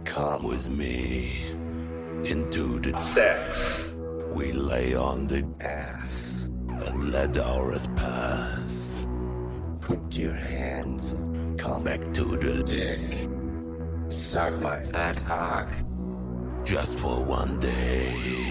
Come with me into the sex. We lay on the ass and let ours pass. Put your hands, come back to the dick. Suck my fat cock just for one day.